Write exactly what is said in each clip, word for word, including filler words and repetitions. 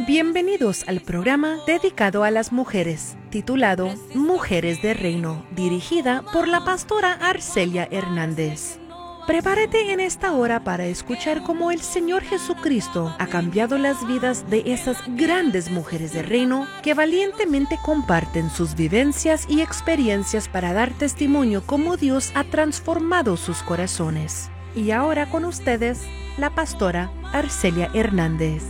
Bienvenidos al programa dedicado a las mujeres, titulado Mujeres de Reino, dirigida por la pastora Arcelia Hernández. Prepárate en esta hora para escuchar cómo el Señor Jesucristo ha cambiado las vidas de esas grandes mujeres de reino que valientemente comparten sus vivencias y experiencias para dar testimonio cómo Dios ha transformado sus corazones. Y ahora con ustedes, la pastora Arcelia Hernández.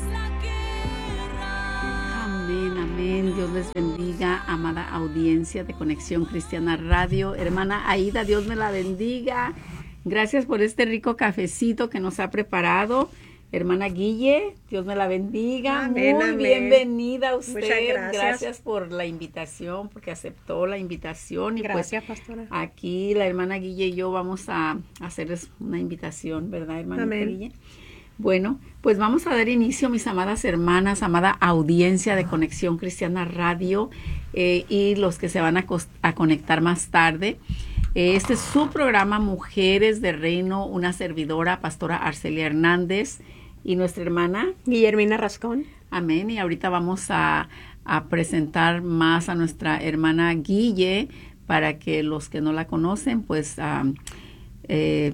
Amén, amén. Dios les bendiga, amada audiencia de Conexión Cristiana Radio. Hermana Aida, Dios me la bendiga. Gracias por este rico cafecito que nos ha preparado. Hermana Guille, Dios me la bendiga. Amén, Muy amén. Bienvenida a usted. Muchas gracias. Gracias por la invitación, porque aceptó la invitación. Y Gracias, pues, pastora. aquí la hermana Guille y yo vamos a hacerles una invitación, ¿verdad, hermana Guille? Bueno, pues vamos a dar inicio, mis amadas hermanas, amada audiencia de Conexión Cristiana Radio eh, y los que se van a, a conectar más tarde. Este es su programa Mujeres de Reino, una servidora, pastora Arcelia Hernández, y nuestra hermana Guillermina Rascón. Amén. Y ahorita vamos a, a presentar más a nuestra hermana Guille para que los que no la conocen, pues, um, eh,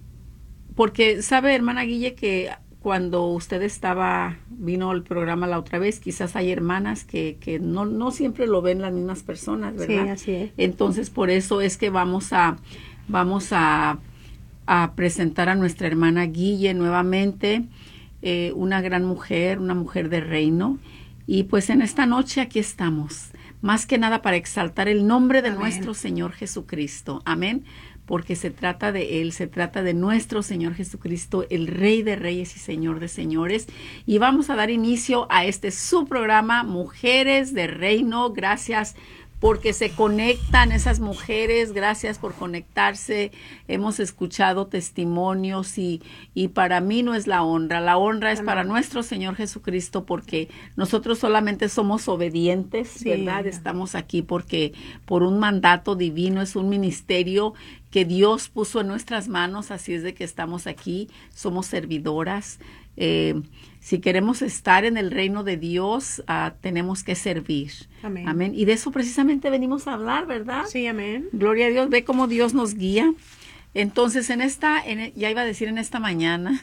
porque sabe, hermana Guille, que cuando usted estaba, vino al programa la otra vez, quizás hay hermanas que, que no, no siempre lo ven las mismas personas, ¿verdad? Sí, así es. Entonces, por eso es que vamos a, vamos a, a presentar a nuestra hermana Guille nuevamente, eh, una gran mujer, una mujer de reino. Y pues en esta noche aquí estamos, más que nada para exaltar el nombre de Amén. Nuestro Señor Jesucristo. Amén. Porque se trata de Él, se trata de nuestro Señor Jesucristo, el Rey de Reyes y Señor de Señores. Y vamos a dar inicio a este su programa, Mujeres de Reino. Gracias porque se conectan esas mujeres, gracias por conectarse. Hemos escuchado testimonios y, y para mí no es la honra, la honra es para nuestro Señor Jesucristo, porque nosotros solamente somos obedientes, Sí. ¿verdad? Estamos aquí porque por un mandato divino, es un ministerio que Dios puso en nuestras manos, así es de que estamos aquí, somos servidoras. Eh, si queremos estar en el reino de Dios, uh, tenemos que servir. Amén. Amén. Y de eso precisamente venimos a hablar, ¿verdad? Sí, amén. Gloria a Dios, ve cómo Dios nos guía. Entonces, en esta, en, ya iba a decir en esta mañana,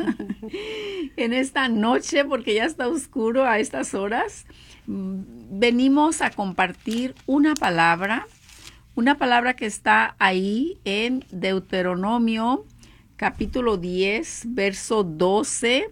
en esta noche, porque ya está oscuro a estas horas, venimos a compartir una palabra, una palabra que está ahí en Deuteronomio, capítulo diez, verso doce,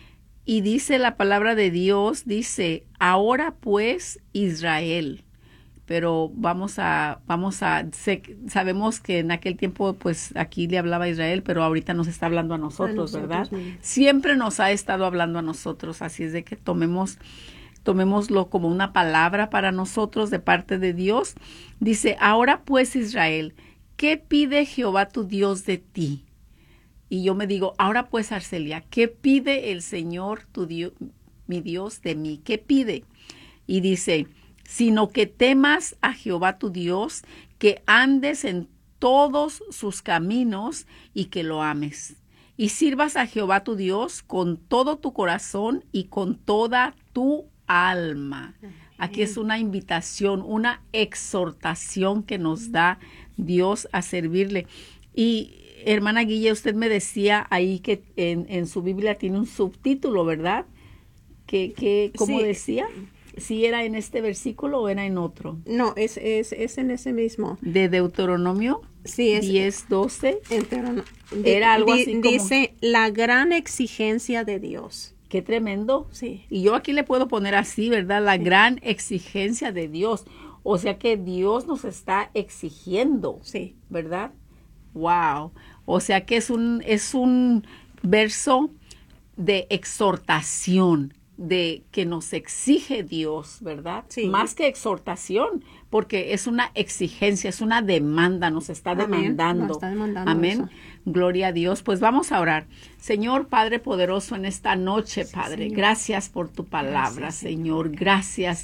y dice la palabra de Dios, dice, ahora pues Israel, pero vamos a, vamos a, sé, sabemos que en aquel tiempo pues aquí le hablaba a Israel, pero ahorita nos está hablando a nosotros, A nosotros, ¿verdad? mismos. Siempre nos ha estado hablando a nosotros, así es de que tomemos, tomémoslo como una palabra para nosotros de parte de Dios. Dice, ahora pues Israel, ¿qué pide Jehová tu Dios de ti? Y yo me digo, ahora pues, Arcelia, ¿qué pide el Señor, tu Dios, mi Dios, de mí? ¿Qué pide? Y dice, sino que temas a Jehová tu Dios, que andes en todos sus caminos y que lo ames. Y sirvas a Jehová tu Dios con todo tu corazón y con toda tu alma. Aquí es una invitación, una exhortación que nos da Dios a servirle. Y hermana Guille, usted me decía ahí que en, en su Biblia tiene un subtítulo, ¿verdad? Que, que, ¿Cómo Sí. decía? ¿Si era en este versículo o era en otro? No, es, es, es en ese mismo. De Deuteronomio Sí, es diez, doce. entero. Era algo así como- Dice, la gran exigencia de Dios. Qué tremendo. Sí. Y yo aquí le puedo poner así, ¿verdad? La gran exigencia de Dios. O sea que Dios nos está exigiendo, Sí. ¿verdad? Wow. O sea que es un, es un verso de exhortación, de que nos exige Dios, ¿verdad? Sí. Más que exhortación, porque es una exigencia, es una demanda, nos está Amén. demandando. Nos está demandando Amén. eso. Gloria a Dios. Pues vamos a orar. Señor Padre poderoso, en esta noche, Padre, Señor. gracias por tu palabra, Gracias, Señor. Gracias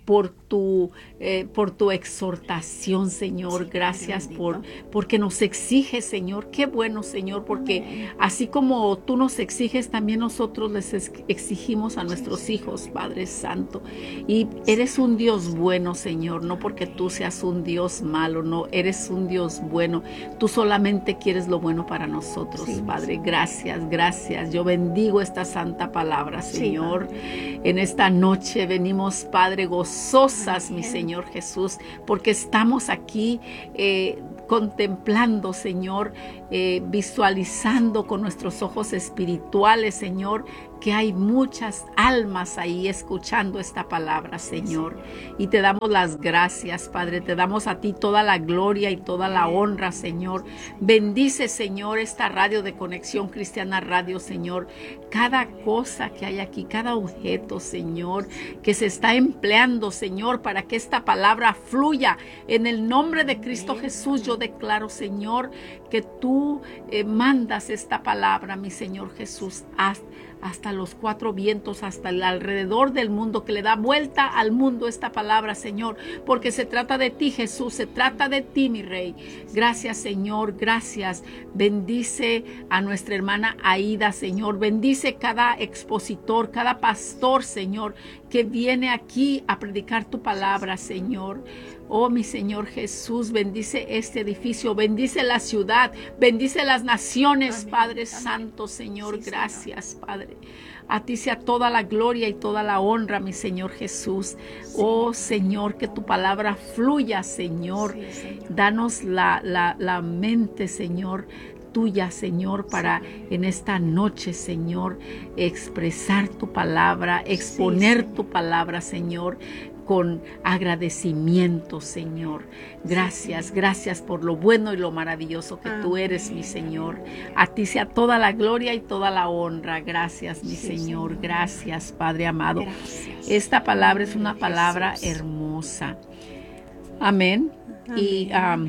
por tu, eh, por tu exhortación, Señor. Gracias por, porque nos exiges, Señor. Qué bueno, Señor, porque así como tú nos exiges, también nosotros les exigimos a nuestros hijos, Padre Santo. Y eres un Dios bueno, Señor, no porque tú seas un Dios malo, no, eres un Dios bueno. Tú solamente quieres lo bueno para nosotros, sí, Padre. Gracias, gracias. Yo bendigo esta santa palabra, Señor. Sí, en esta noche venimos, Padre, gozosas, mi Señor Jesús, porque estamos aquí eh, contemplando, Señor, eh, visualizando con nuestros ojos espirituales, Señor, que hay muchas almas ahí escuchando esta palabra, Señor. Y te damos las gracias, Padre. Te damos a ti toda la gloria y toda la honra, Señor. Bendice, Señor, esta radio de Conexión Cristiana Radio, Señor. Cada cosa que hay aquí, cada objeto, Señor, que se está empleando, Señor, para que esta palabra fluya. En el nombre de Cristo Jesús, yo declaro, Señor, que tú eh, mandas esta palabra, mi Señor Jesús, hasta hasta los cuatro vientos, hasta el alrededor del mundo, que le da vuelta al mundo esta palabra, Señor, porque se trata de ti, Jesús, se trata de ti, mi Rey. Gracias, Señor, gracias. Bendice a nuestra hermana Aida, Señor. Bendice cada expositor, cada pastor, Señor, que viene aquí a predicar tu palabra, Señor. Oh, mi Señor Jesús, bendice este edificio, bendice la ciudad, bendice las naciones, amén, Padre amén. Santo, Señor, sí, gracias, Señor. Padre. A ti sea toda la gloria y toda la honra, mi Señor Jesús. Sí. Oh, Señor, que tu palabra fluya, Señor. Sí, Señor. Danos la, la, la mente, Señor, tuya, Señor, para sí. en esta noche, Señor, expresar tu palabra, exponer sí, tu palabra, Señor, con agradecimiento, Señor. Gracias, gracias por lo bueno y lo maravilloso que tú eres, mi Señor. A ti sea toda la gloria y toda la honra. Gracias, mi Señor. Gracias, Padre amado. Gracias. Esta palabra es una palabra hermosa. Amén. Amén. Y um,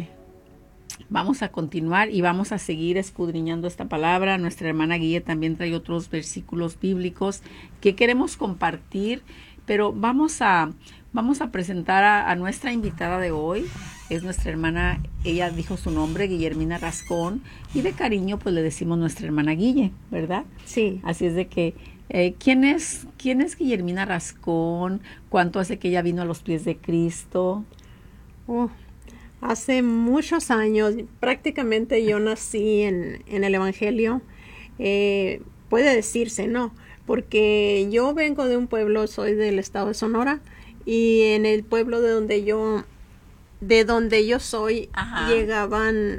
vamos a continuar y vamos a seguir escudriñando esta palabra. Nuestra hermana Guille también trae otros versículos bíblicos que queremos compartir, pero vamos a Vamos a presentar a, a nuestra invitada de hoy. Es nuestra hermana, ella dijo su nombre, Guillermina Rascón, y de cariño pues le decimos nuestra hermana Guille, ¿verdad? Sí. Así es de que, eh, ¿quién es, quién es Guillermina Rascón? ¿Cuánto hace que ella vino a los pies de Cristo? Oh, hace muchos años, prácticamente yo nací en, en el Evangelio, eh, puede decirse, ¿no? Porque yo vengo de un pueblo, soy del estado de Sonora, y en el pueblo de donde yo de donde yo soy, ajá, llegaban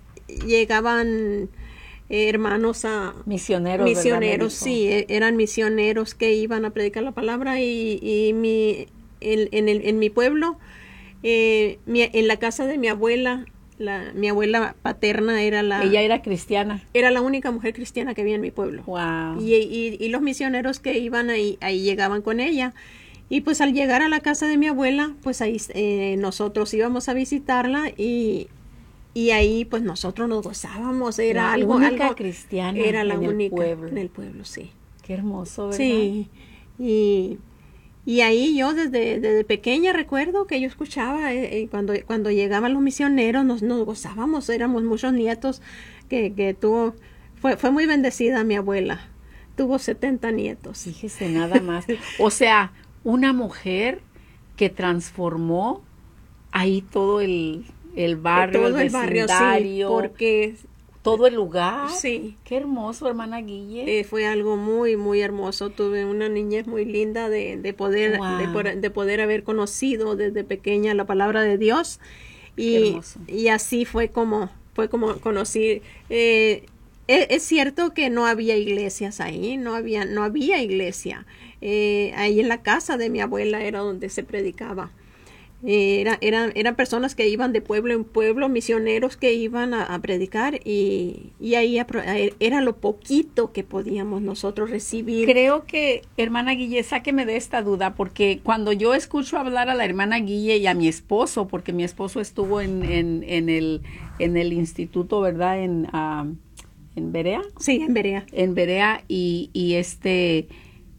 llegaban hermanos a misioneros misioneros sí, eran misioneros que iban a predicar la palabra, y, y mi en, en, el, en mi pueblo, eh, mi, en la casa de mi abuela, la, mi abuela paterna era la ella era cristiana, era la única mujer cristiana que había en mi pueblo. Wow. y, y, y los misioneros que iban ahí, ahí llegaban con ella. Y pues al llegar a la casa de mi abuela, pues ahí eh, nosotros íbamos a visitarla, y, y ahí pues nosotros nos gozábamos. Era la algo, única algo cristiana era la en única el pueblo. en el pueblo, sí. Qué hermoso, ¿verdad? Sí. Y, y ahí yo desde, desde pequeña recuerdo que yo escuchaba eh, eh, cuando, cuando llegaban los misioneros, nos, nos gozábamos. Éramos muchos nietos que, que tuvo, fue, fue muy bendecida mi abuela. Tuvo setenta nietos. Fíjese nada más. O sea, una mujer que transformó ahí todo el, el barrio, todo el el barrio, sí, porque todo el lugar. Sí. Qué hermoso, hermana Guille. Eh, fue algo muy, muy hermoso. Tuve una niñez muy linda de, de poder, wow, de, por, de poder haber conocido desde pequeña la palabra de Dios. Y, y así fue como, fue como conocí. Eh, es, es cierto que no había iglesias ahí, no había, no había iglesia. Eh, ahí en la casa de mi abuela era donde se predicaba. Eh, era, eran, eran personas que iban de pueblo en pueblo, misioneros que iban a, a predicar, y, y ahí a, era lo poquito que podíamos nosotros recibir. Creo que, hermana Guille, sáqueme de esta duda, porque cuando yo escucho hablar a la hermana Guille y a mi esposo, porque mi esposo estuvo en, en, en, el, en el instituto, ¿verdad? En, uh, en Berea. Sí, en Berea. En Berea, y, y este...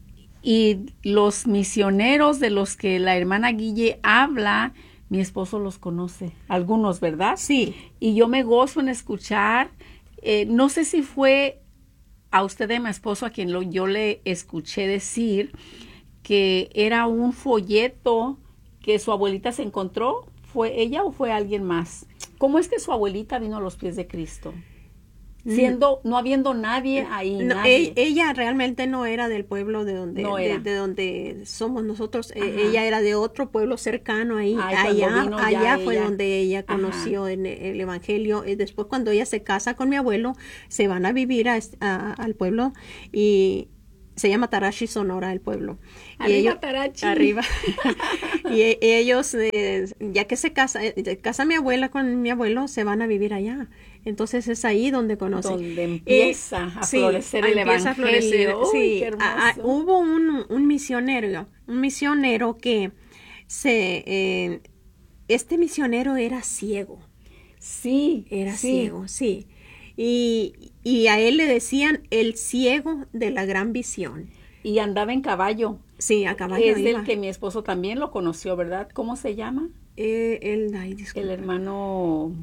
Y los misioneros de los que la hermana Guille habla, mi esposo los conoce, algunos, ¿verdad? Sí. Y yo me gozo en escuchar, eh, no sé si fue a usted de mi esposo a quien lo, yo le escuché decir que era un folleto que su abuelita se encontró. ¿Fue ella o fue alguien más? ¿Cómo es que su abuelita vino a los pies de Cristo? Siendo, no habiendo nadie ahí. No, nadie. e- ella realmente no era del pueblo de donde, No de, era. de donde somos nosotros. Eh, Ajá. ella era de otro pueblo cercano ahí. Ay, cuando allá vino ya allá fue ella. donde ella Ajá. conoció en el, el evangelio. Y después cuando ella se casa con mi abuelo, se van a vivir a, es- a- al pueblo y se llama Tarashi, Sonora, el pueblo. Y Arriba, ellos- Tarashi. Arriba. y e- ellos, eh, ya que se casa, eh, casa mi abuela con mi abuelo, se van a vivir allá. Entonces es ahí donde conocen. Donde empieza a sí, florecer el empieza a florecer. evangelio. Uy, Sí, qué hermoso. a- a- hubo un, un misionero, un misionero que se, eh, este misionero era ciego, Sí, era sí. ciego, sí. Y, y a él le decían el ciego de la gran visión. Y andaba en caballo. Sí, a caballo Es iba. el que mi esposo también lo conoció, ¿verdad? ¿Cómo se llama? Eh, él, ay, disculpa. El hermano.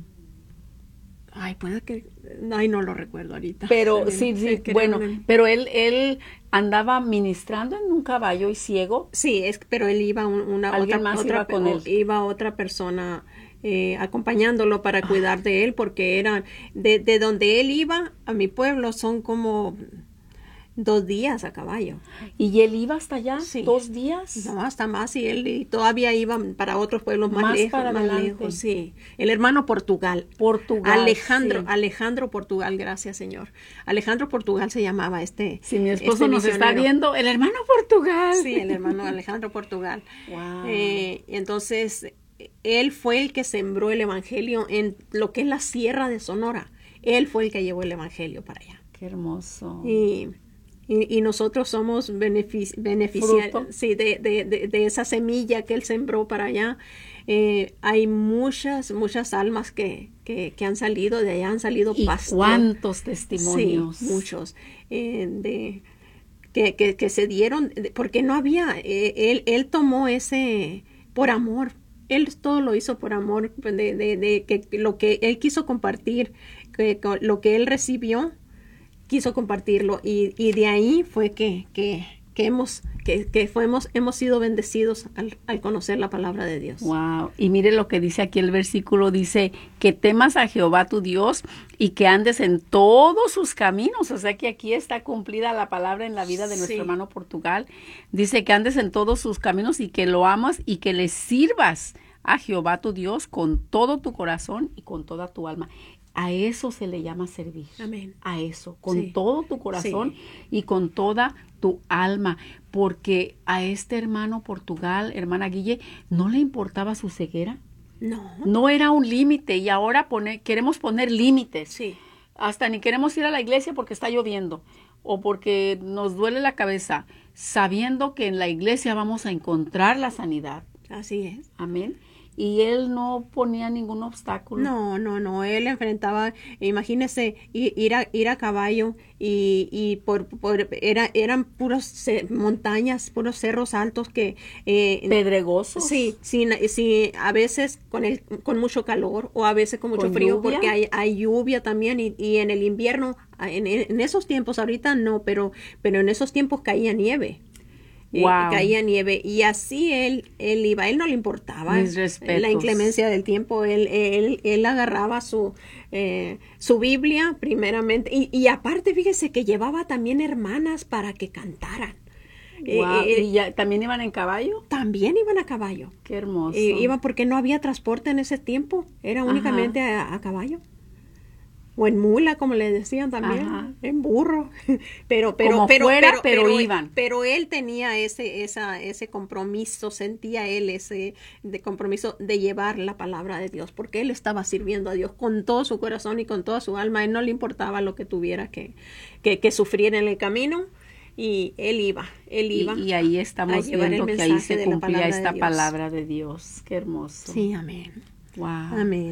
Ay, puede que, ay, no lo recuerdo ahorita. Pero Se sí, me- sí, se que bueno, era un- pero él, él andaba ministrando en un caballo y ciego. Sí, es, pero él iba un- una Alguien otra, más otra iba con o- él. iba otra persona eh, acompañándolo para cuidar de él, porque eran de, de donde él iba a mi pueblo son como dos días a caballo. Y él iba hasta allá Sí. dos días. No, hasta más, y él y todavía iba para otros pueblos más, Más lejos, para más adelante. lejos, sí. El hermano Portugal. Portugal. Alejandro, sí. Alejandro Portugal, gracias Señor. Alejandro Portugal se llamaba este. Si mi esposo este nos está misionero. viendo, el hermano Portugal. Sí, el hermano Alejandro Portugal. Wow. Eh, entonces, él fue el que sembró el evangelio en lo que es la Sierra de Sonora. Él fue el que llevó el evangelio para allá. Qué hermoso. Y, y, y nosotros somos benefici- beneficiarios Fruto. sí, de, de, de, de esa semilla que él sembró para allá. Eh, hay muchas, muchas almas que, que, que han salido de allá, han salido ¿Y pastores. cuántos testimonios? Sí, muchos. eh, de, que, que, que se dieron, de- porque no había, eh, él, él tomó ese por amor. Él todo lo hizo por amor, de, de, de que lo que él quiso compartir, que, que lo que él recibió, quiso compartirlo. Y, y de ahí fue que, que, que hemos, que, que fuimos, hemos sido bendecidos al, al conocer la palabra de Dios. Wow. Y mire lo que dice aquí el versículo, dice que temas a Jehová tu Dios y que andes en todos sus caminos. O sea que aquí está cumplida la palabra en la vida de nuestro Sí. hermano Portugal. Dice que andes en todos sus caminos y que lo amas y que le sirvas a Jehová tu Dios con todo tu corazón y con toda tu alma. A eso se le llama servir. Amén. A eso, con Sí. todo tu corazón Sí. y con toda tu alma, porque a este hermano Portugal, hermana Guille, no le importaba su ceguera, No. no era un límite y ahora pone, queremos poner límites, Sí. hasta ni queremos ir a la iglesia porque está lloviendo o porque nos duele la cabeza, sabiendo que en la iglesia vamos a encontrar la sanidad, Así es. amén, y él no ponía ningún obstáculo. No, no, no, él enfrentaba, imagínese, i- ir a, ir a caballo y, y por, por era, eran puros ce- montañas, puros cerros altos que... Eh, Pedregosos. Sí, sí, sí, a veces con el, con mucho calor o a veces con mucho ¿Con frío lluvia? porque hay, hay lluvia también y, y en el invierno, en, en esos tiempos, ahorita no, pero, pero en esos tiempos caía nieve. Eh, Wow. caía nieve y así él, él iba, él no le importaba Mis respetos. la inclemencia del tiempo, él, él, él agarraba su, eh, su Biblia primeramente y, y aparte fíjese que llevaba también hermanas para que cantaran. Eh, Wow. eh, ¿Y ya, también iban en caballo? también iban a caballo. Qué hermoso. Eh, iban porque no había transporte en ese tiempo, era Ajá. únicamente a, a caballo. O en mula, como le decían también, Ajá. en burro. Pero, pero, Como pero, fuera, pero, pero pero- iban. Pero él tenía ese, esa, ese compromiso, sentía él ese de compromiso de llevar la palabra de Dios, porque él estaba sirviendo a Dios con todo su corazón y con toda su alma. A él no le importaba lo que tuviera que, que, que sufrir en el camino. Y él iba, él iba. Y, y ahí estamos a llevar el viendo que ahí mensaje se de la cumplía palabra de esta Dios. palabra de Dios. Qué hermoso. Sí, amén. Wow. Amén.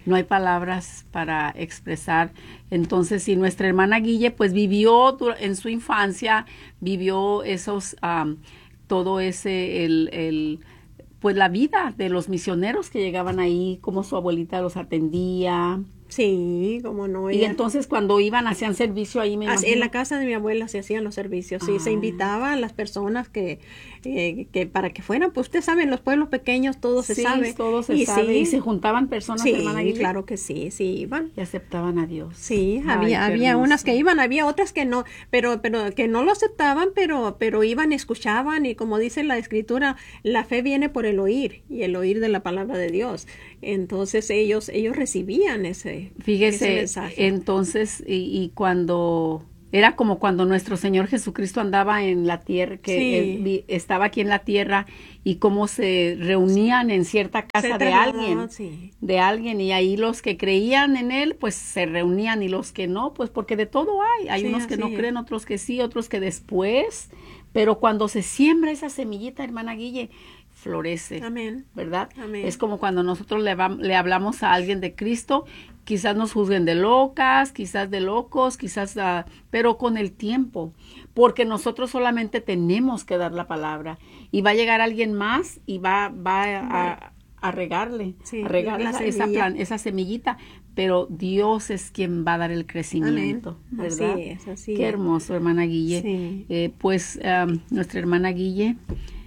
No hay palabras para expresar. Entonces, si nuestra hermana Guille, pues vivió en su infancia, vivió esos, um, todo ese, el, el, pues la vida de los misioneros que llegaban ahí, cómo su abuelita los atendía. Sí, como no. Y entonces cuando iban, hacían servicio ahí, me imagino. En la casa de mi abuela se hacían los servicios, sí, ah. se invitaba a las personas que, eh, que para que fueran, pues usted sabe, en los pueblos pequeños todo se sí, sabe. todo se y sabe. Sí, y se juntaban personas, sí, hermana Guille. claro que sí, sí iban. Y aceptaban a Dios. Sí, Ay, había, había hermoso. unas que iban, había otras que no, pero, pero que no lo aceptaban, pero, pero iban, escuchaban, y como dice la escritura, la fe viene por el oír, y el oír de la palabra de Dios. Entonces ellos, ellos recibían ese, Fíjese, ese mensaje. Entonces, y, y cuando era como cuando nuestro Señor Jesucristo andaba en la tierra, que Sí. él, estaba aquí en la tierra, y cómo se reunían en cierta casa Se de alguien, sí. de alguien, y ahí los que creían en él, pues se reunían, y los que no, pues porque de todo hay, hay Sí, unos que no es. creen, otros que sí, otros que después, pero cuando se siembra esa semillita, hermana Guille, florece, Amén. ¿verdad? Amén. Es como cuando nosotros le, va, le hablamos a alguien de Cristo, quizás nos juzguen de locas, quizás de locos, quizás, uh, pero con el tiempo, porque nosotros solamente tenemos que dar la palabra, y va a llegar alguien más y va, va a, a regarle, sí, a regar esa, esa, plan, esa semillita, pero Dios es quien va a dar el crecimiento, Amén. ¿verdad? Así es, así Qué es. hermoso, hermana Guille. Sí. Eh, pues um, nuestra hermana Guille,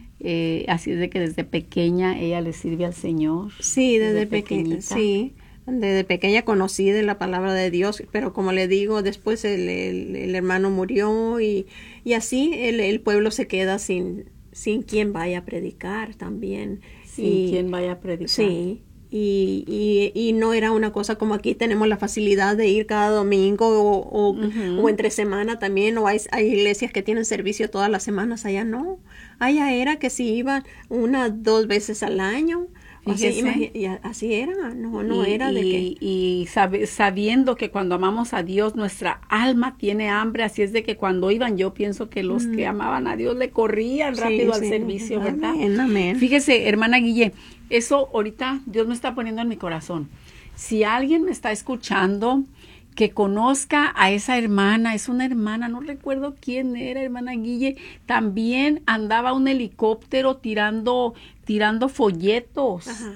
Eh, así es de que desde pequeña ella le sirve al Señor. Sí, desde, desde pequeña, sí, desde pequeña conocí de la palabra de Dios, pero como le digo, después el, el, el hermano murió y, y así el, el pueblo se queda sin, sin quien vaya a predicar también. Sin y, quien vaya a predicar. Sí. Y, y, y no era una cosa como aquí tenemos la facilidad de ir cada domingo o, o, uh-huh. o entre semana también, o hay, hay iglesias que tienen servicio todas las semanas, allá no, allá era que si iban una, dos veces al año, así, y así era, no, no y, era de y, que... Y sab- sabiendo que cuando amamos a Dios, nuestra alma tiene hambre, así es de que cuando iban, yo pienso que los mm. que amaban a Dios le corrían sí, rápido sí, al servicio, ¿verdad? Amén, amén. Fíjese, hermana Guille, eso ahorita Dios me está poniendo en mi corazón. Si alguien me está escuchando que conozca a esa hermana, es una hermana, no recuerdo quién era, hermana Guille, también andaba un helicóptero tirando, tirando folletos. Ajá.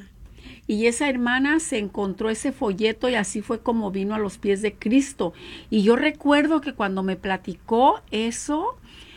Y esa hermana se encontró ese folleto y así fue como vino a los pies de Cristo. Y yo recuerdo que cuando me platicó eso,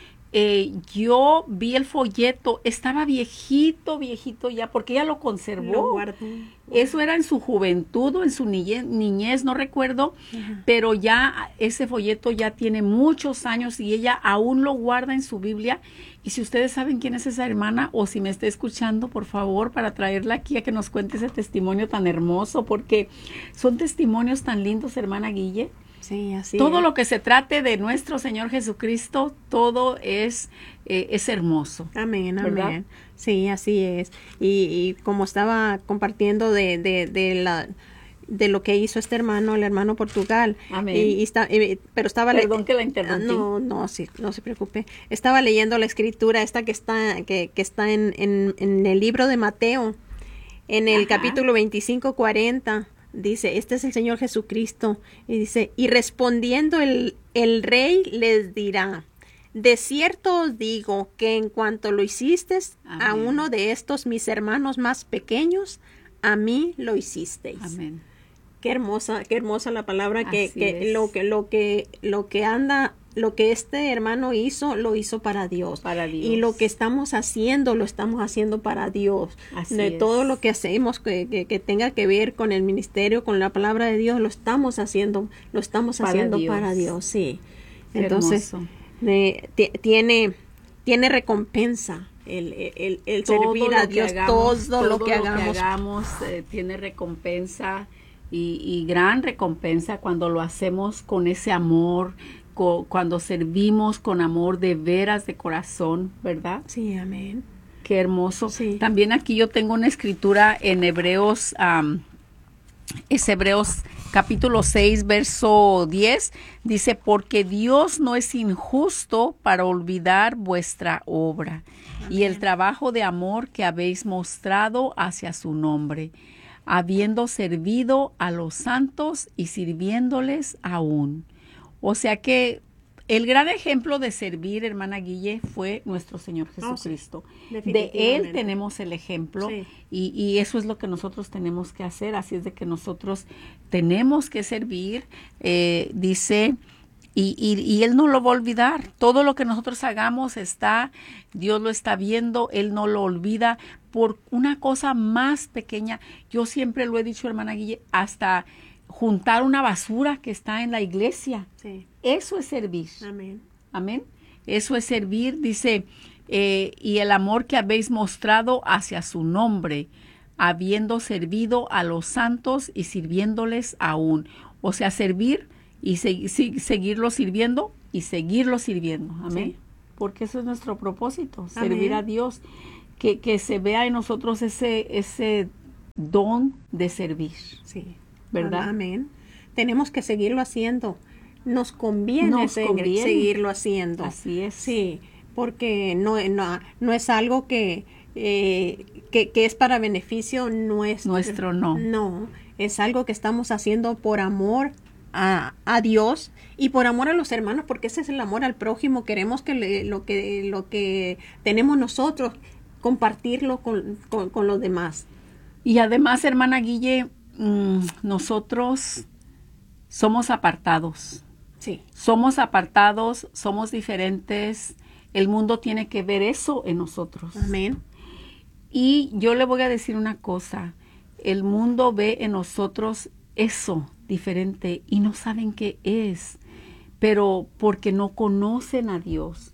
eh, yo vi el folleto, estaba viejito, viejito ya, porque ella lo conservó. Lo Eso era en su juventud o en su niñez, niñez no recuerdo, uh-huh. pero ya ese folleto ya tiene muchos años y ella aún lo guarda en su Biblia. Y si ustedes saben quién es esa hermana o si me está escuchando, por favor, para traerla aquí a que nos cuente ese testimonio tan hermoso, porque son testimonios tan lindos, hermana Guille. Sí, así todo es. Lo que se trate de nuestro Señor Jesucristo, todo es, eh, es hermoso. Amén, ¿verdad? amén. Sí, así es. Y, y como estaba compartiendo de, de, de la... de lo que hizo este hermano, el hermano Portugal. Amén. Y, y está, y, pero estaba Perdón que la interrumpí. No, no, sí, no se preocupe. Estaba leyendo la escritura esta que está, que, que está en, en, en el libro de Mateo, en el Ajá. capítulo veinticinco, cuarenta. Dice, este es el Señor Jesucristo. Y dice, y respondiendo el, el rey les dirá, de cierto os digo que en cuanto lo hiciste a uno de estos mis hermanos más pequeños, a mí lo hicisteis. Amén. Qué hermosa, qué hermosa la palabra que, que es. lo que lo que lo que anda, lo que este hermano hizo, lo hizo para Dios. Para Dios. Y lo que estamos haciendo, lo estamos haciendo para Dios. Así de es. todo lo que hacemos que, que, que tenga que ver con el ministerio, con la palabra de Dios, lo estamos haciendo, lo estamos para haciendo Dios. para Dios, sí. Qué Entonces, eh, tiene, tiene recompensa. El, el, el servir a Dios, hagamos, todo, todo lo que lo hagamos, que hagamos eh, tiene recompensa y, y gran recompensa cuando lo hacemos con ese amor, co, cuando servimos con amor de veras, de corazón, ¿verdad? Sí, amén. Qué hermoso. Sí. También aquí yo tengo una escritura en Hebreos, um, es Hebreos capítulo seis, verso diez, dice, porque Dios no es injusto para olvidar vuestra obra Amén. Y el trabajo de amor que habéis mostrado hacia su nombre, habiendo servido a los santos y sirviéndoles aún. O sea que el gran ejemplo de servir, hermana Guille, fue nuestro Señor Jesucristo. Oh, sí. De Él tenemos el ejemplo, sí. y, y eso es lo que nosotros tenemos que hacer. Así es de que nosotros tenemos que servir. Eh, dice, y, y, y Él no lo va a olvidar. Todo lo que nosotros hagamos está, Dios lo está viendo, Él no lo olvida. Por una cosa más pequeña, yo siempre lo he dicho, hermana Guille, hasta juntar una basura que está en la iglesia. Sí. Eso es servir. Amén. Amén. Eso es servir, dice, eh, y el amor que habéis mostrado hacia su nombre, habiendo servido a los santos y sirviéndoles aún. O sea, servir y se, se, seguirlo sirviendo y seguirlo sirviendo. Amén. Sí. Porque eso es nuestro propósito, Amén. Servir a Dios. Que, que se vea en nosotros ese, ese don de servir. Sí. ¿Verdad? Amén. Tenemos que seguirlo haciendo. Nos conviene, Nos seguir, conviene seguirlo haciendo. Así es. Sí, porque no, no, no es algo que, eh, que, que es para beneficio nuestro. Nuestro no. No, es algo que estamos haciendo por amor a, a Dios y por amor a los hermanos, porque ese es el amor al prójimo. Queremos que le, lo que lo que tenemos nosotros, compartirlo con, con, con los demás. Y además, hermana Guille, mmm, nosotros somos apartados. Sí. Somos apartados, somos diferentes. El mundo tiene que ver eso en nosotros. Amén. Y yo le voy a decir una cosa. El mundo ve en nosotros eso diferente y no saben qué es. Pero porque no conocen a Dios.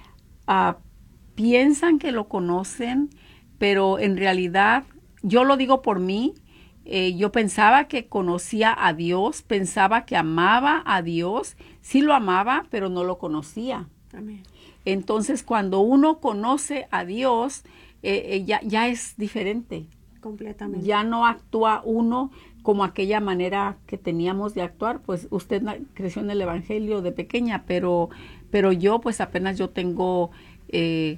Uh, piensan que lo conocen, pero en realidad, yo lo digo por mí, Eh, yo pensaba que conocía a Dios, pensaba que amaba a Dios, sí lo amaba, pero no lo conocía. Amén. Entonces, cuando uno conoce a Dios, eh, eh, ya, ya es diferente. Completamente. Ya no actúa uno como aquella manera que teníamos de actuar. Pues usted creció en el Evangelio de pequeña, pero, pero yo pues apenas yo tengo eh,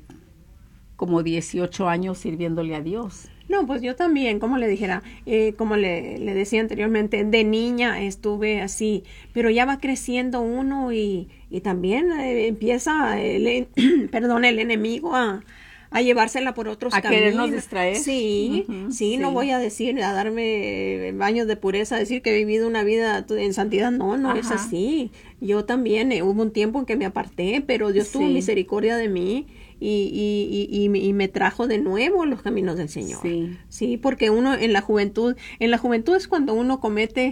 como dieciocho años sirviéndole a Dios. No, pues yo también, como le dijera, eh, como le, le decía anteriormente, de niña estuve así, pero ya va creciendo uno y, y también eh, empieza el, perdón, el enemigo a, a llevársela por otros a caminos. A querernos distraer. Sí, uh-huh, sí, sí, no voy a decir, a darme baños de pureza, a decir que he vivido una vida en santidad, no, no Ajá. es así. Yo también, eh, hubo un tiempo en que me aparté, pero Dios sí. tuvo misericordia de mí. Y, y, y, y me trajo de nuevo los caminos del Señor. Sí. Sí, porque uno en la juventud, en la juventud es cuando uno comete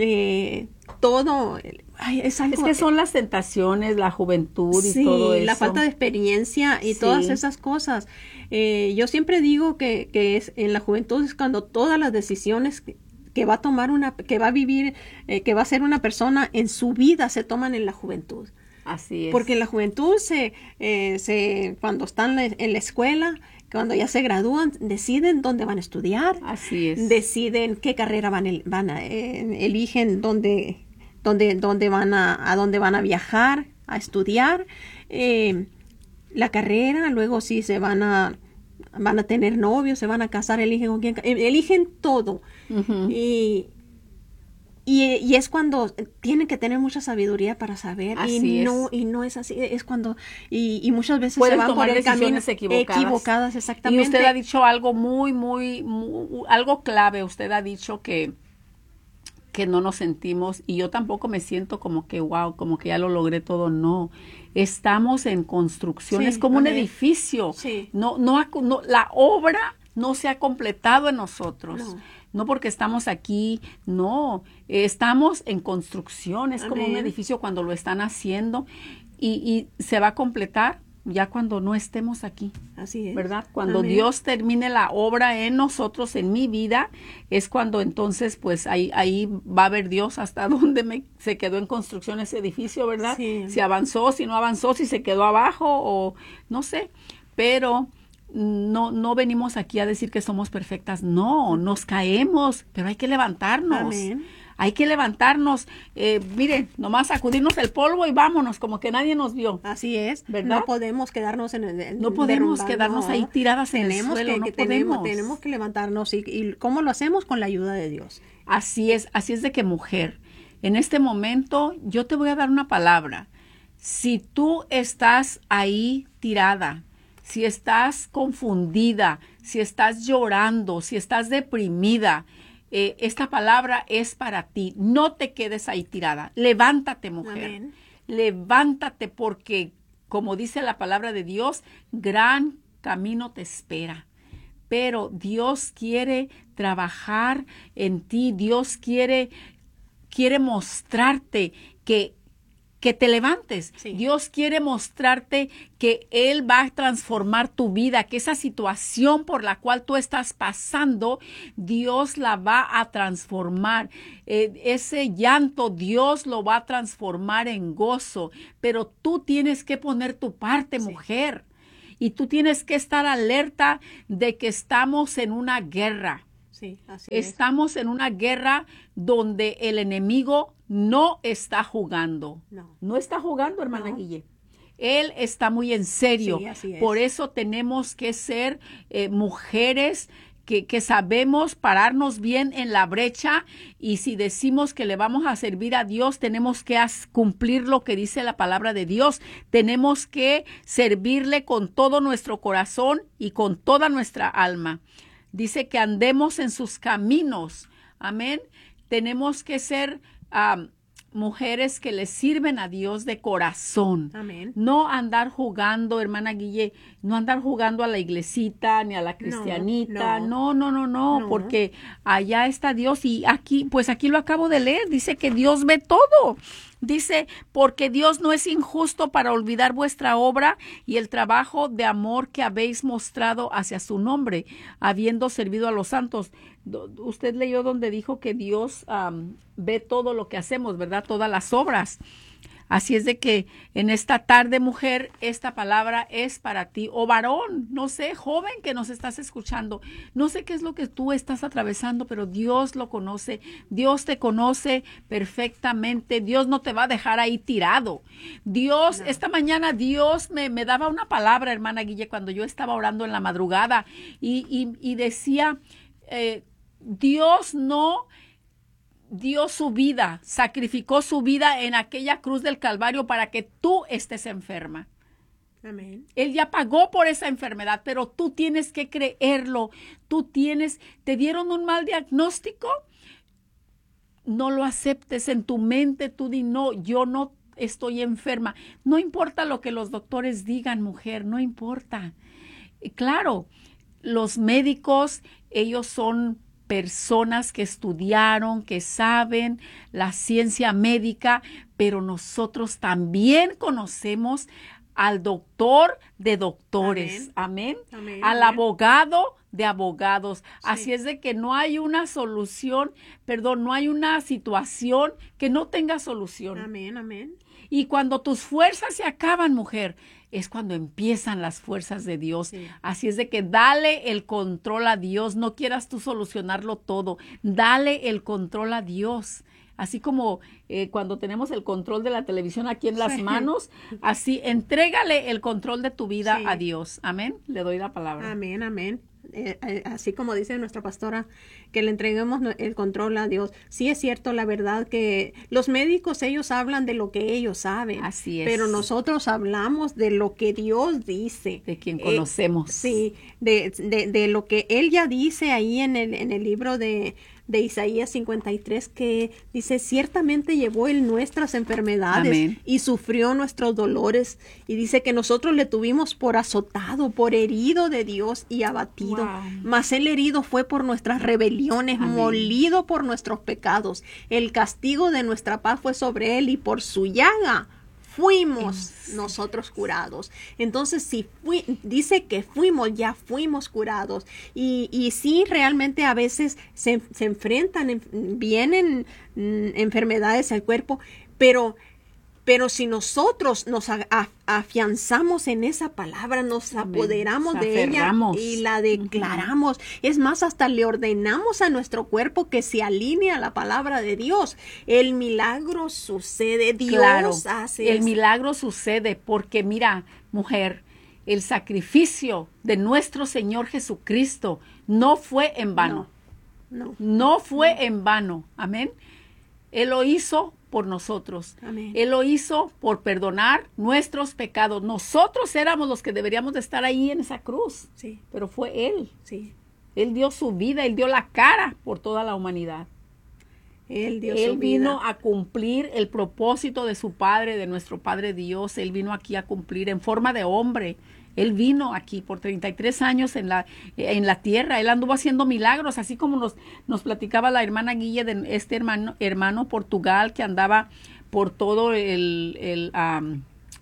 eh, todo. Ay, es, algo, es que son las tentaciones, la juventud y sí, todo eso. La falta de experiencia y sí. todas esas cosas. Eh, yo siempre digo que, que es en la juventud es cuando todas las decisiones que, que va a tomar una, que va a vivir, eh, que va a ser una persona en su vida se toman en la juventud. Así es. Porque en la juventud, se, eh, se cuando están en la escuela, cuando ya se gradúan, deciden dónde van a estudiar. Así es. Deciden qué carrera van, el, van a, eh, eligen dónde, dónde, dónde van a, a dónde van a viajar, a estudiar. Eh, la carrera, luego sí se van a, van a tener novios, se van a casar, eligen con quién, eligen todo. Uh-huh. Y Y, y es cuando tienen que tener mucha sabiduría para saber así y no es. y no es así, es cuando y, y muchas veces pueden se van tomar por el camino equivocadas. equivocadas exactamente. Y usted ha dicho algo muy muy, muy algo clave. Usted ha dicho que que no nos sentimos, y yo tampoco me siento como que wow, como que ya lo logré todo. No, estamos en construcción, sí, es como okay. un edificio. Sí. No, no, no, la obra no se ha completado en nosotros. No. No porque estamos aquí, no, estamos en construcción, es Amén. Como un edificio cuando lo están haciendo y, y se va a completar ya cuando no estemos aquí. Así es. ¿Verdad? Cuando Amén. Dios termine la obra en nosotros, en mi vida, es cuando entonces pues ahí, ahí va a ver Dios hasta dónde me, se quedó en construcción ese edificio, ¿verdad? Sí. Si avanzó, si no avanzó, si se quedó abajo o no sé, pero No, no venimos aquí a decir que somos perfectas, no, nos caemos, pero hay que levantarnos. Amén. Hay que levantarnos, eh, miren, nomás sacudirnos el polvo y vámonos, como que nadie nos vio. Así es, ¿verdad? No podemos quedarnos en el No podemos quedarnos ahí tiradas en el suelo, que, no que podemos. Tenemos, tenemos que levantarnos. Y, ¿Y cómo lo hacemos? Con la ayuda de Dios. Así es, así es de que, mujer, en este momento yo te voy a dar una palabra. Si tú estás ahí tirada, si estás confundida, si estás llorando, si estás deprimida, eh, esta palabra es para ti. No te quedes ahí tirada. Levántate, mujer. Amén. Levántate porque, como dice la palabra de Dios, gran camino te espera. Pero Dios quiere trabajar en ti. Dios quiere, quiere mostrarte que que te levantes. Sí. Dios quiere mostrarte que Él va a transformar tu vida, que esa situación por la cual tú estás pasando, Dios la va a transformar. Eh, ese llanto, Dios lo va a transformar en gozo, pero tú tienes que poner tu parte, sí. mujer, y tú tienes que estar alerta de que estamos en una guerra. Sí, así estamos es. en una guerra donde el enemigo no está jugando. No, no está jugando, hermana no. Guille. Él está muy en serio. Sí, así es. Por eso tenemos que ser eh, mujeres que, que sabemos pararnos bien en la brecha, y si decimos que le vamos a servir a Dios, tenemos que cumplir lo que dice la palabra de Dios. Tenemos que servirle con todo nuestro corazón y con toda nuestra alma. Dice que andemos en sus caminos. Amén. Tenemos que ser um, mujeres que le sirven a Dios de corazón. Amén. No andar jugando, hermana Guille, no andar jugando a la iglesita ni a la cristianita. No, no, no, no, no, no, porque allá está Dios, y aquí, pues aquí lo acabo de leer. Dice que Dios ve todo. Dice, porque Dios no es injusto para olvidar vuestra obra y el trabajo de amor que habéis mostrado hacia su nombre, habiendo servido a los santos. Usted leyó donde dijo que Dios um, ve todo lo que hacemos, ¿verdad? Todas las obras. Así es de que en esta tarde, mujer, esta palabra es para ti. O varón, no sé, joven que nos estás escuchando. No sé qué es lo que tú estás atravesando, pero Dios lo conoce. Dios te conoce perfectamente. Dios no te va a dejar ahí tirado. Dios, no. Esta mañana Dios me, me daba una palabra, hermana Guille, cuando yo estaba orando en la madrugada. Y, y, y decía, eh, Dios no... dio su vida, sacrificó su vida en aquella cruz del Calvario para que tú estés enferma. Amén. Él ya pagó por esa enfermedad, pero tú tienes que creerlo. Tú tienes, te dieron un mal diagnóstico, no lo aceptes en tu mente. Tú di, no, yo no estoy enferma. No importa lo que los doctores digan, mujer, no importa. Claro, los médicos, ellos son personas que estudiaron, que saben la ciencia médica, pero nosotros también conocemos al doctor de doctores, amén, amén, amén al amén. abogado de abogados. Sí. Así es de que no hay una solución, perdón, no hay una situación que no tenga solución. Amén, amén. Y cuando tus fuerzas se acaban, mujer, es cuando empiezan las fuerzas de Dios. Sí. Así es de que dale el control a Dios. No quieras tú solucionarlo todo. Dale el control a Dios. Así como eh, cuando tenemos el control de la televisión aquí en las sí. manos, así entrégale el control de tu vida sí. a Dios. Amén. Le doy la palabra. Amén, amén. Eh, eh, así como dice nuestra pastora, que le entreguemos el control a Dios. Sí es cierto, la verdad que los médicos, ellos hablan de lo que ellos saben. Así es. Pero nosotros hablamos de lo que Dios dice. De quien conocemos. Eh, sí, de, de, de lo que Él ya dice ahí en el, en el libro de, de Isaías cincuenta y tres, que dice, ciertamente llevó Él nuestras enfermedades Amén. Y sufrió nuestros dolores. Y dice que nosotros le tuvimos por azotado, por herido de Dios y abatido. Wow. Mas Él herido fue por nuestras rebeliones, Amén. Molido por nuestros pecados. El castigo de nuestra paz fue sobre Él y por su llaga fuimos sí. nosotros curados. Entonces, si fui, dice que fuimos, ya fuimos curados. Y, y sí, realmente a veces se, se enfrentan, vienen mm, enfermedades al cuerpo, pero Pero si nosotros nos a, a, afianzamos en esa palabra, nos apoderamos Nos de ella aferramos. y la declaramos, uh-huh. es más, hasta le ordenamos a nuestro cuerpo que se alinee a la palabra de Dios, el milagro sucede. Dios claro, hace el eso. milagro sucede porque mira, mujer, el sacrificio de nuestro Señor Jesucristo no fue en vano. No, no, no fue no. en vano. Amén. Él lo hizo por nosotros. Amén. Él lo hizo por perdonar nuestros pecados. Nosotros éramos los que deberíamos de estar ahí en esa cruz. Sí. Pero fue Él. Sí. Él dio su vida, Él dio la cara por toda la humanidad. Él dio Él su vino vida. a cumplir el propósito de su Padre, de nuestro Padre Dios. Él vino aquí a cumplir en forma de hombre. Él vino aquí por treinta y tres años en la, en la tierra. Él anduvo haciendo milagros, así como nos, nos platicaba la hermana Guille de este hermano, hermano Portugal que andaba por todo el, el, um,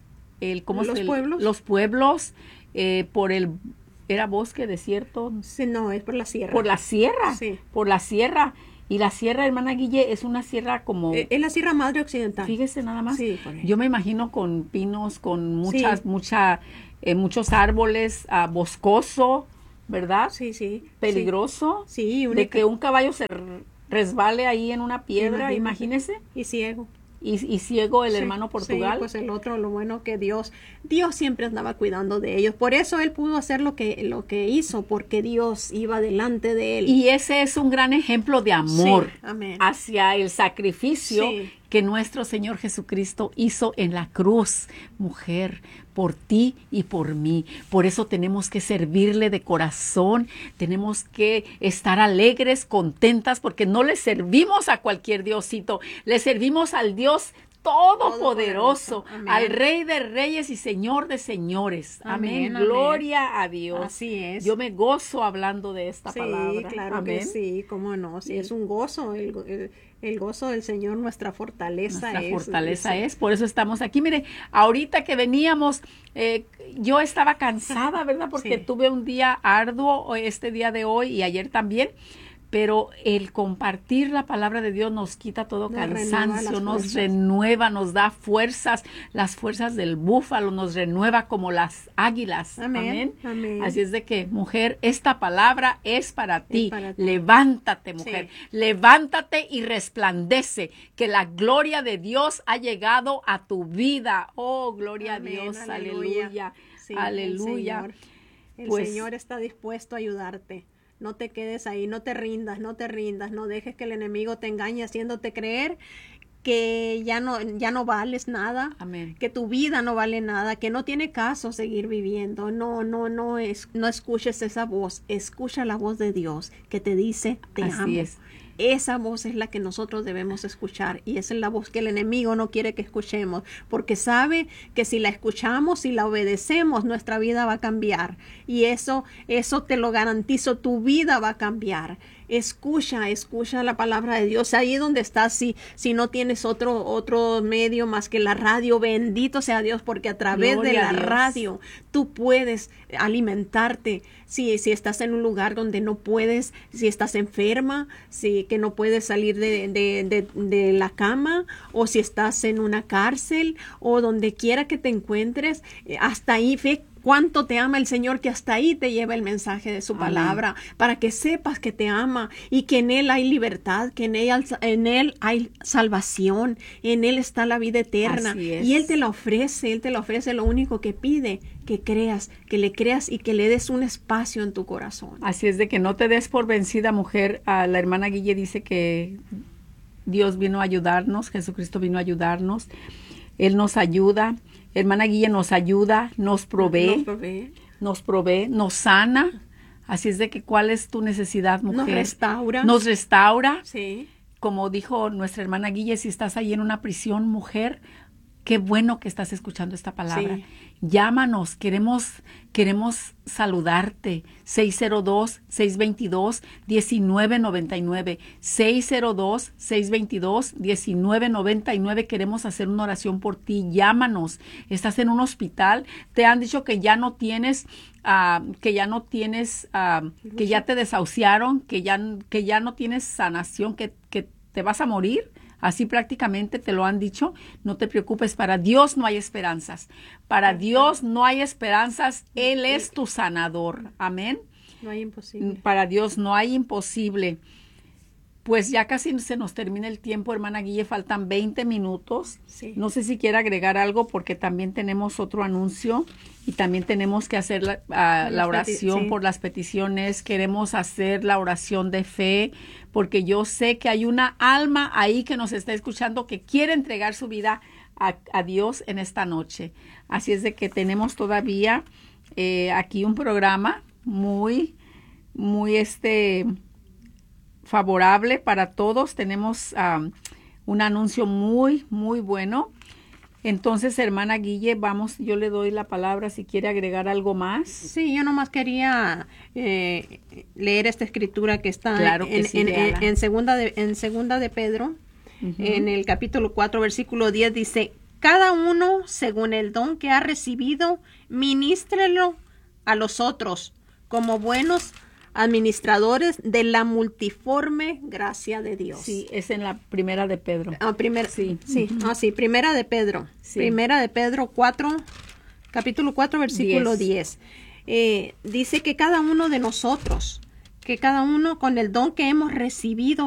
el ¿cómo ¿Los se, pueblos? Los pueblos, eh, por el, ¿era bosque, desierto? Sí, no, es por la sierra. Por la sierra, sí. por la sierra. Y la sierra, hermana Guille, es una sierra como... Es la Sierra Madre Occidental. Fíjese nada más. Sí, por ahí. Yo me imagino con pinos, con muchas, Sí. mucha, eh, muchos árboles, uh, boscoso, ¿verdad? Sí, sí. Peligroso. Sí, de que un caballo se resbale ahí en una piedra, Imagínate. imagínese. Y ciego. Y, y ciego el Sí, hermano Portugal. Sí, pues el otro, lo bueno que Dios, Dios siempre andaba cuidando de ellos. Por eso él pudo hacer lo que, lo que hizo, porque Dios iba delante de él. Y ese es un gran ejemplo de amor Sí, amén. hacia el sacrificio Sí. que nuestro Señor Jesucristo hizo en la cruz, mujer, por ti y por mí. Por eso tenemos que servirle de corazón, tenemos que estar alegres, contentas, porque no le servimos a cualquier diosito, le servimos al Dios todopoderoso, Todopoderoso. Amén. al Rey de Reyes y Señor de Señores. Amén. Amén, amén. Gloria a Dios. Así es. Yo me gozo hablando de esta Sí, palabra. claro Amén. que sí, cómo no. Sí, es un gozo, el, el, el gozo del Señor, nuestra fortaleza Nuestra es. fortaleza sí. es, por eso estamos aquí. Mire, ahorita que veníamos, eh, yo estaba cansada, ¿verdad? Porque Sí. tuve un día arduo este día de hoy y ayer también. Pero el compartir la palabra de Dios nos quita todo Nos renueva cansancio, las nos fuerzas. renueva, nos da fuerzas, las fuerzas del búfalo, nos renueva como las águilas. Amén, Amén. amén. Así es de que, mujer, esta palabra es para ti. para ti. Levántate, mujer. Sí. Levántate y resplandece, que la gloria de Dios ha llegado a tu vida. Oh, gloria Amén, a Dios. aleluya. Aleluya. Sí, Aleluya. El Señor, el Pues- Señor está dispuesto a ayudarte. No te quedes ahí, no te rindas, no te rindas, no dejes que el enemigo te engañe haciéndote creer que ya no, ya no vales nada, Amén. que tu vida no vale nada, que no tiene caso seguir viviendo. No, no, no es, no escuches esa voz, escucha la voz de Dios que te dice te Así amo. es. Esa voz es la que nosotros debemos escuchar y esa es la voz que el enemigo no quiere que escuchemos porque sabe que si la escuchamos, si la obedecemos, nuestra vida va a cambiar y eso, eso te lo garantizo, tu vida va a cambiar. Escucha, escucha la palabra de Dios ahí donde estás. Si, si no tienes otro, otro medio más que la radio, bendito sea Dios, porque a través Gloria de a la Dios. radio tú puedes alimentarte. Si, si estás en un lugar donde no puedes, si estás enferma, si que no puedes salir de, de, de, de la cama, o si estás en una cárcel, o donde quiera que te encuentres, eh, hasta ahí, fe, cuánto te ama el Señor, que hasta ahí te lleva el mensaje de su Amén. palabra, para que sepas que te ama y que en Él hay libertad, que en Él, en él hay salvación, en Él está la vida eterna. Así es. Y Él te la ofrece, Él te la ofrece. Lo único que pide, que creas, que le creas y que le des un espacio en tu corazón. Así es de que no te des por vencida, mujer. A la hermana Guille dice que Dios vino a ayudarnos, Jesucristo vino a ayudarnos. Él nos ayuda. Hermana Guille nos ayuda, nos provee, Nos provee, nos provee, nos sana. Así es de que, ¿cuál es tu necesidad, mujer? nos restaura. Nos restaura. Sí. Como dijo nuestra hermana Guille, si estás ahí en una prisión, mujer, qué bueno que estás escuchando esta palabra. Sí. Llámanos, queremos, queremos saludarte. seis cero dos, seis dos dos, uno nueve nueve nueve. seis cero dos, seis dos dos, uno nueve nueve nueve. Queremos hacer una oración por ti. Llámanos. Estás en un hospital. Te han dicho que ya no tienes, uh, que ya no tienes, uh, que ya te desahuciaron, que ya, que ya no tienes sanación, que, que te vas a morir. Así prácticamente te lo han dicho. No te preocupes, para Dios no hay esperanzas. Para Dios no hay esperanzas. Él es tu sanador. Amén. No hay imposible. Para Dios no hay imposible. Pues ya casi se nos termina el tiempo, hermana Guille, faltan veinte minutos. Sí. No sé si quiere agregar algo porque también tenemos otro anuncio y también tenemos que hacer la, uh, la oración sí. por las peticiones. Queremos hacer la oración de fe porque yo sé que hay una alma ahí que nos está escuchando que quiere entregar su vida a, a Dios en esta noche. Así es de que tenemos todavía eh, aquí un programa muy, muy este... favorable para todos. Tenemos um, un anuncio muy, muy bueno. Entonces, hermana Guille, vamos, yo le doy la palabra si quiere agregar algo más. Sí, yo nomás quería eh, leer esta escritura que está claro que en, sí, en, en, en, segunda de, en segunda de Pedro, uh-huh. en el capítulo cuatro, versículo diez, dice, cada uno, según el don que ha recibido, ministrelo a los otros, como buenos administradores de la multiforme gracia de Dios. Sí, es en la primera de Pedro. Ah, primer, sí. Sí, uh-huh. ah, sí, primera de Pedro. Sí. Primera de Pedro cuatro, capítulo cuatro, versículo diez. Eh, dice que cada uno de nosotros, que cada uno con el don que hemos recibido,